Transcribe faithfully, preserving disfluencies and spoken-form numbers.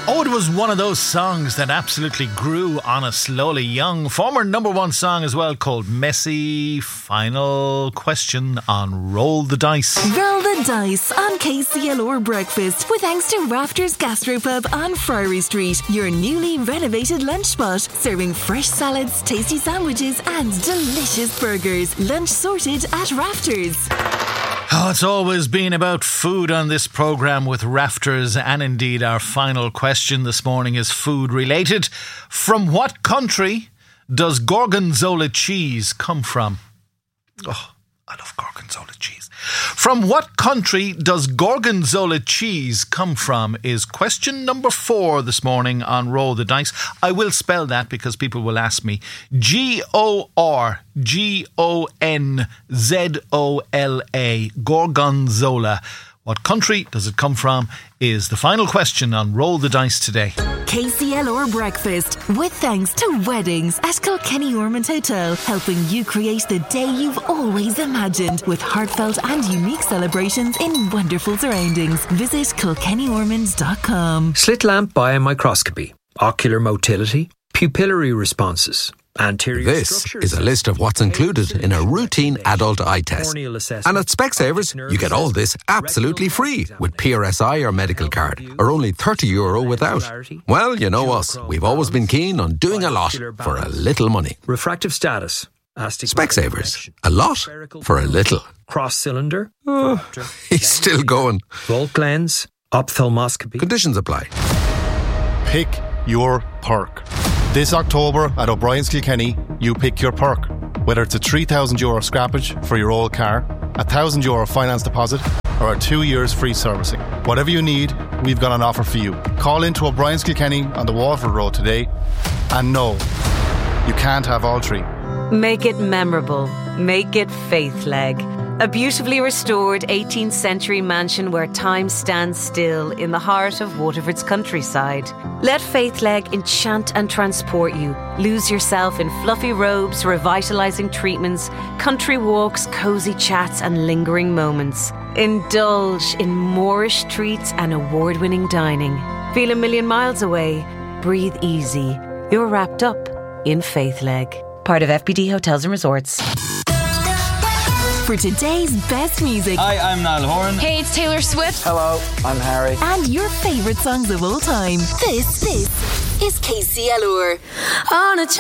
Oh, it was one of those songs that absolutely grew on us slowly. Young, former number one song as well, called Messy. Final question on Roll the Dice. Roll the Dice on K C L R Breakfast with thanks to Rafters Gastropub on Friary Street, your newly renovated lunch spot, serving fresh salads, tasty sandwiches and delicious burgers. Lunch sorted at Rafters. Oh, it's always been about food on this programme with Rafters, and indeed our final question this morning is food related. From what country does Gorgonzola cheese come from? Oh, I love Gorgonzola cheese. From what country does Gorgonzola cheese come from is question number four this morning on Roll the Dice. I will spell that because people will ask me. G O R G O N Z O L A. Gorgonzola. What country does it come from is the final question on Roll the Dice today. K C L R Breakfast with thanks to Weddings at Kilkenny Ormond Hotel, helping you create the day you've always imagined with heartfelt and unique celebrations in wonderful surroundings. Visit kilkenny ormond dot com. Slit lamp biomicroscopy, ocular motility, pupillary responses. Anterior this is a list of what's included in a routine adult eye test. And at Specsavers, you get all this absolutely free with P R S I or medical card, or only thirty euro without. Well, you know us. We've always been keen on doing a lot for a little money. Refractive status. Specsavers. A lot for a little. Cross cylinder. Oh, he's still going. Volt lens. Ophthalmoscopy. Conditions apply. Pick your perk. This October at O'Brien's Kilkenny, you pick your perk. Whether it's a three thousand euro scrappage for your old car, a one thousand euro finance deposit, or a two years free servicing. Whatever you need, we've got an offer for you. Call into O'Brien's Kilkenny on the Waterford Road today. And no, you can't have all three. Make it memorable. Make it Faithleg. A beautifully restored eighteenth century mansion where time stands still in the heart of Waterford's countryside. Let Faithleg enchant and transport you. Lose yourself in fluffy robes, revitalising treatments, country walks, cosy chats and lingering moments. Indulge in Moorish treats and award-winning dining. Feel a million miles away. Breathe easy. You're wrapped up in Faithleg. Part of F B D Hotels and Resorts. For today's best music. Hi, I'm Niall Horan. Hey, it's Taylor Swift. Hello, I'm Harry. And your favourite songs of all time. This, this is K C L R. On a